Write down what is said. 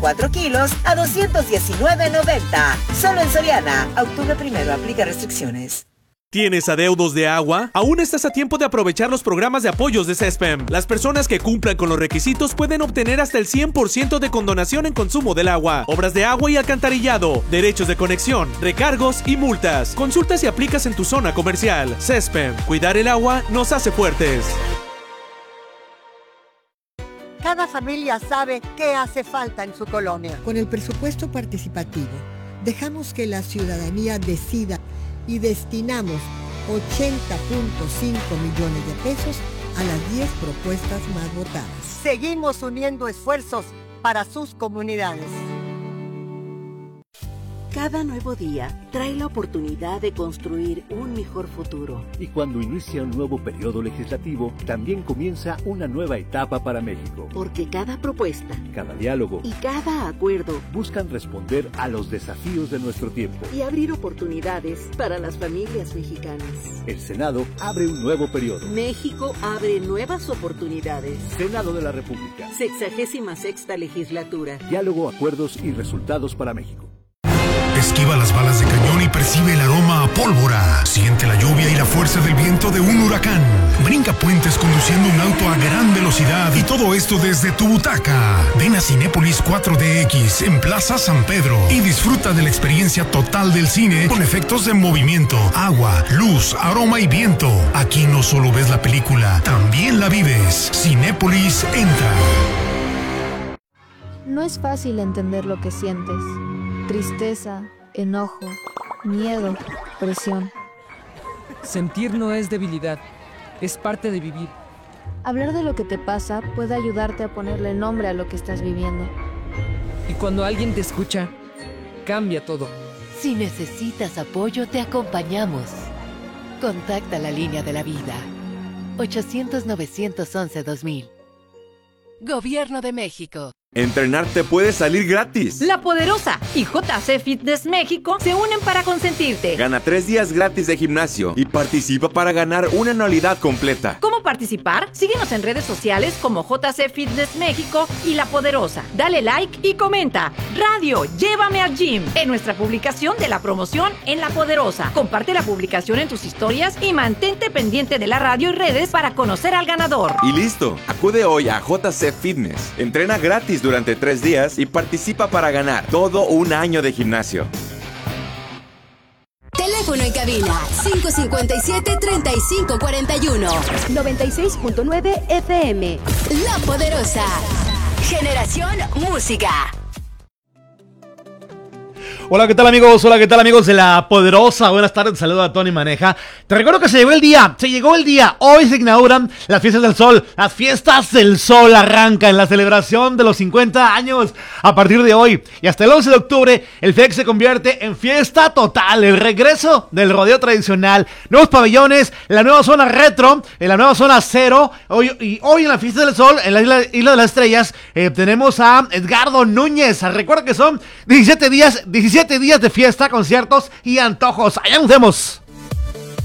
4 kilos a $219.90. Solo en Soriana. Octubre 1, aplica restricciones. ¿Tienes adeudos de agua? Aún estás a tiempo de aprovechar los programas de apoyos de CESPEM. Las personas que cumplan con los requisitos pueden obtener hasta el 100% de condonación en consumo del agua, obras de agua y alcantarillado, derechos de conexión, recargos y multas. Consulta si aplicas en tu zona comercial. CESPEM. Cuidar el agua nos hace fuertes. Cada familia sabe qué hace falta en su colonia. Con el presupuesto participativo, dejamos que la ciudadanía decida y destinamos 80.5 millones de pesos a las 10 propuestas más votadas. Seguimos uniendo esfuerzos para sus comunidades. Cada nuevo día trae la oportunidad de construir un mejor futuro. Y cuando inicia un nuevo periodo legislativo, también comienza una nueva etapa para México. Porque cada propuesta, cada diálogo y cada acuerdo buscan responder a los desafíos de nuestro tiempo y abrir oportunidades para las familias mexicanas. El Senado abre un nuevo periodo. México abre nuevas oportunidades. Senado de la República. 66ª legislatura. Diálogo, acuerdos y resultados para México. Esquiva las balas de cañón y percibe el aroma a pólvora. Siente la lluvia y la fuerza del viento de un huracán. Brinca puentes conduciendo un auto a gran velocidad y todo esto desde tu butaca. Ven a Cinépolis 4DX en Plaza San Pedro y disfruta de la experiencia total del cine con efectos de movimiento, agua, luz, aroma y viento. Aquí no solo ves la película, también la vives. Cinépolis entra. No es fácil entender lo que sientes. Tristeza, enojo, miedo, presión. Sentir no es debilidad, es parte de vivir. Hablar de lo que te pasa puede ayudarte a ponerle nombre a lo que estás viviendo. Y cuando alguien te escucha, cambia todo. Si necesitas apoyo, te acompañamos. Contacta la línea de la vida. 800-911-2000. Gobierno de México. Entrenar te puede salir gratis. La Poderosa y JC Fitness México se unen para consentirte. Gana 3 días gratis de gimnasio y participa para ganar una anualidad completa. ¿Cómo participar? Síguenos en redes sociales como JC Fitness México y La Poderosa. Dale like y comenta. Radio, llévame al gym. En nuestra publicación de la promoción en La Poderosa. Comparte la publicación en tus historias y mantente pendiente de la radio y redes para conocer al ganador. Y listo, acude hoy a JC Fitness. Entrena gratis durante 3 días y participa para ganar todo un año de gimnasio. Teléfono en cabina 557-3541 96.9 FM. La Poderosa. Generación Música. Hola, ¿qué tal amigos? Hola, ¿qué tal amigos de La Poderosa? Buenas tardes, saludo a Tony Maneja. Te recuerdo que se llegó el día. Hoy se inauguran las Fiestas del Sol. Las Fiestas del Sol arrancan en la celebración de los 50 años. A partir de hoy y hasta el 11 de octubre, el FEX se convierte en fiesta total. El regreso del rodeo tradicional. Nuevos pabellones, la nueva zona retro, la nueva zona cero. Hoy en la Fiesta del Sol, en la Isla de las Estrellas, tenemos a Edgardo Núñez. Recuerda que son 17 días de fiesta, conciertos y antojos. Allá nos vemos.